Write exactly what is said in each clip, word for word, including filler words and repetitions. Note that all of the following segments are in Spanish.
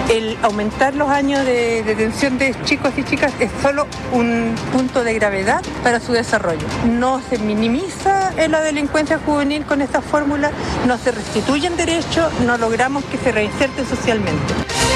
El aumentar los años de detención de chicos y chicas es solo un punto de gravedad para su desarrollo. No se minimiza la delincuencia juvenil con esta fórmula, no se restituyen derechos, no logramos que se reinserten socialmente.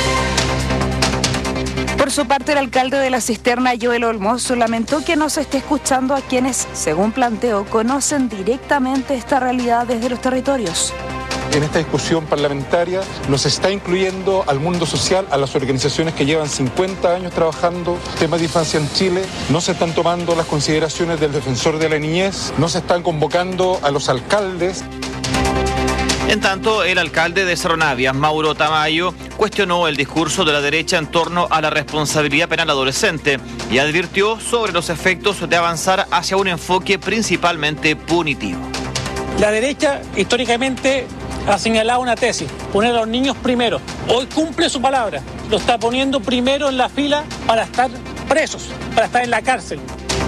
Por su parte, el alcalde de La Cisterna, Joel Olmos, lamentó que no se esté escuchando a quienes, según planteó, conocen directamente esta realidad desde los territorios. En esta discusión parlamentaria nos está incluyendo al mundo social, a las organizaciones que llevan cincuenta años trabajando temas de infancia en Chile. No se están tomando las consideraciones del defensor de la niñez, no se están convocando a los alcaldes. En tanto, el alcalde de Cerro Navia, Mauro Tamayo, cuestionó el discurso de la derecha en torno a la responsabilidad penal adolescente y advirtió sobre los efectos de avanzar hacia un enfoque principalmente punitivo. La derecha, históricamente, ha señalado una tesis: poner a los niños primero. Hoy cumple su palabra, lo está poniendo primero en la fila para estar presos, para estar en la cárcel.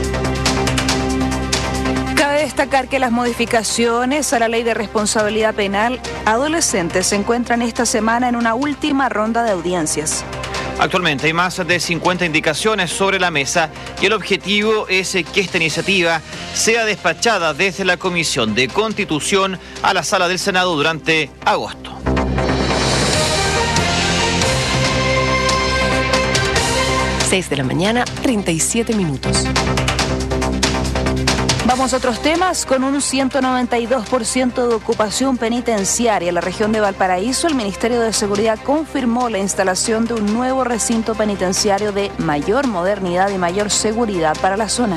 Cabe destacar que las modificaciones a la Ley de Responsabilidad Penal Adolescente se encuentran esta semana en una última ronda de audiencias. Actualmente hay más de cincuenta indicaciones sobre la mesa y el objetivo es que esta iniciativa sea despachada desde la Comisión de Constitución a la Sala del Senado durante agosto. seis de la mañana, treinta y siete minutos. Vamos a otros temas. Con un ciento noventa y dos por ciento de ocupación penitenciaria en la región de Valparaíso, el Ministerio de Seguridad confirmó la instalación de un nuevo recinto penitenciario de mayor modernidad y mayor seguridad para la zona.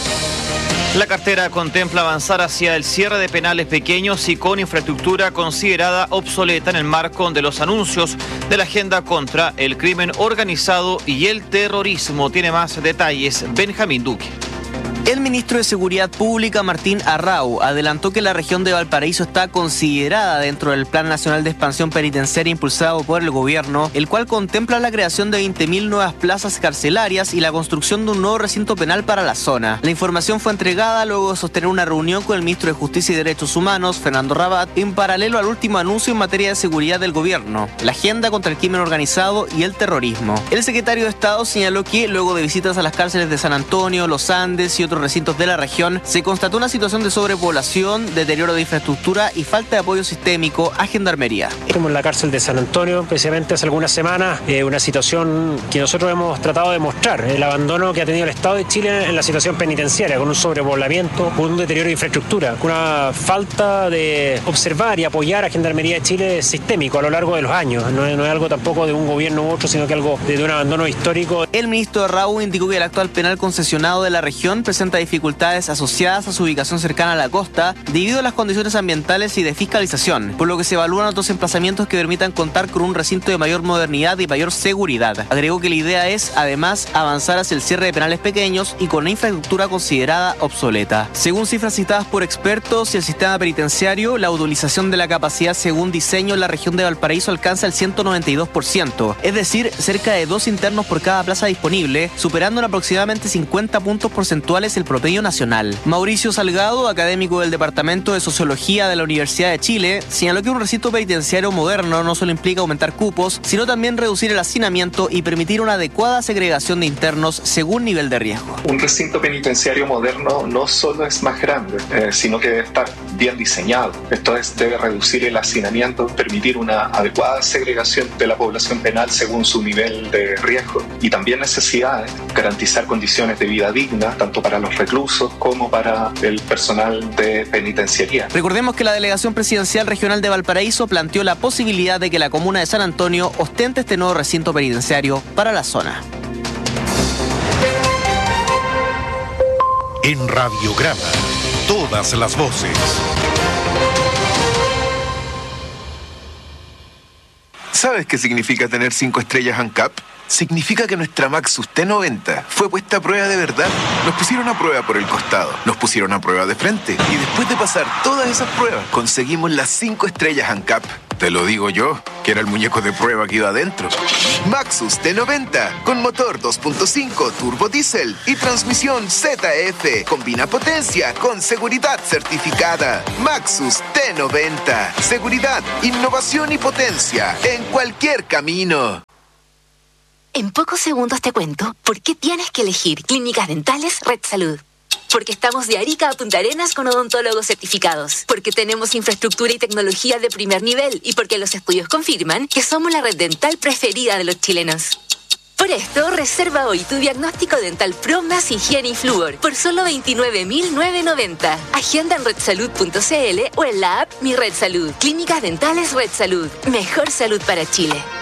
La cartera contempla avanzar hacia el cierre de penales pequeños y con infraestructura considerada obsoleta en el marco de los anuncios de la agenda contra el crimen organizado y el terrorismo. Tiene más detalles Benjamín Duque. El ministro de Seguridad Pública, Martín Arrau, adelantó que la región de Valparaíso está considerada dentro del Plan Nacional de Expansión Penitenciaria impulsado por el gobierno, el cual contempla la creación de veinte mil nuevas plazas carcelarias y la construcción de un nuevo recinto penal para la zona. La información fue entregada luego de sostener una reunión con el ministro de Justicia y Derechos Humanos, Fernando Rabat, en paralelo al último anuncio en materia de seguridad del gobierno, la agenda contra el crimen organizado y el terrorismo. El secretario de Estado señaló que, luego de visitas a las cárceles de San Antonio, Los Andes y otros recintos de la región, se constató una situación de sobrepoblación, deterioro de infraestructura y falta de apoyo sistémico a Gendarmería. Como en la cárcel de San Antonio, precisamente hace algunas semanas, eh, una situación que nosotros hemos tratado de mostrar, el abandono que ha tenido el Estado de Chile en la situación penitenciaria, con un sobrepoblamiento, con un deterioro de infraestructura, con una falta de observar y apoyar a Gendarmería de Chile sistémico a lo largo de los años. No es, no es algo tampoco de un gobierno u otro, sino que algo de, de un abandono histórico. El ministro de Raúl indicó que el actual penal concesionado de la región presenta dificultades asociadas a su ubicación cercana a la costa debido a las condiciones ambientales y de fiscalización, por lo que se evalúan otros emplazamientos que permitan contar con un recinto de mayor modernidad y mayor seguridad. Agregó que la idea es, además, avanzar hacia el cierre de penales pequeños y con una infraestructura considerada obsoleta. Según cifras citadas por expertos y el sistema penitenciario, la utilización de la capacidad según diseño en la región de Valparaíso alcanza el ciento noventa y dos por ciento, es decir, cerca de dos internos por cada plaza disponible, superando en aproximadamente cincuenta puntos porcentuales el promedio nacional. Mauricio Salgado, académico del Departamento de Sociología de la Universidad de Chile, señaló que un recinto penitenciario moderno no solo implica aumentar cupos, sino también reducir el hacinamiento y permitir una adecuada segregación de internos según nivel de riesgo. Un recinto penitenciario moderno no solo es más grande, eh, sino que debe estar bien diseñado. Esto es, debe reducir el hacinamiento, permitir una adecuada segregación de la población penal según su nivel de riesgo y también necesidades, garantizar condiciones de vida digna, tanto para los reclusos como para el personal de penitenciaría. Recordemos que la Delegación Presidencial Regional de Valparaíso planteó la posibilidad de que la comuna de San Antonio ostente este nuevo recinto penitenciario para la zona. En Radiograma, todas las voces. ¿Sabes qué significa tener cinco estrellas ANCAP? Significa que nuestra Maxus T noventa fue puesta a prueba de verdad. Nos pusieron a prueba por el costado, nos pusieron a prueba de frente y después de pasar todas esas pruebas conseguimos las cinco estrellas ANCAP. Te lo digo yo, que era el muñeco de prueba que iba adentro. Maxus T noventa, con motor dos punto cinco turbo diésel y transmisión Z F. Combina potencia con seguridad certificada. Maxus T noventa, seguridad, innovación y potencia en cualquier camino. En pocos segundos te cuento por qué tienes que elegir Clínicas Dentales Red Salud. Porque estamos de Arica a Punta Arenas con odontólogos certificados. Porque tenemos infraestructura y tecnología de primer nivel. Y porque los estudios confirman que somos la red dental preferida de los chilenos. Por esto, reserva hoy tu diagnóstico dental Pro más higiene y flúor por solo veintinueve mil novecientos noventa. Agenda en red salud punto c l o en la app Mi Red Salud. Clínicas Dentales Red Salud. Mejor salud para Chile.